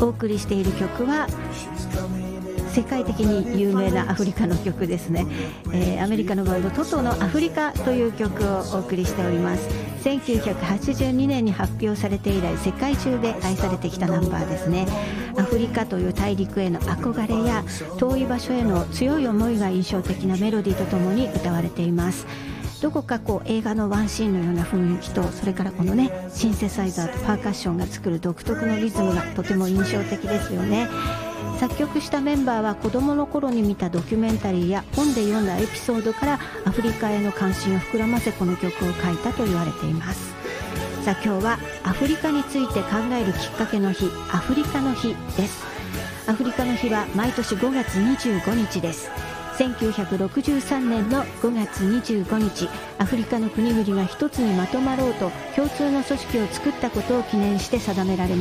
お送りしている曲は世界的に有名なアフリカの曲ですね。アメリカのバンドトトのアフリカという曲をお送りしております。1982年に発表されて以来世界中で愛されてきたナンバーですね。アフリカという大陸への憧れや遠い場所への強い思いが印象的なメロディーとともに歌われています。どこか映画のワンシーンのような雰囲気と、それからこのねシンセサイザーとパーカッションが作る独特のリズムがとても印象的ですよね。作曲したメンバーは子供の頃に見たドキュメンタリーや本で読んだエピソードからアフリカへの関心を膨らませこの曲を書いたと言われています。さあ今日はアフリカについて考えるきっかけの日、アフリカの日です。アフリカの日は毎年5月25日です。1963年の5月25日、アフリカの国々が一つにまとまろうと共通の組織を作ったことを記念して定められ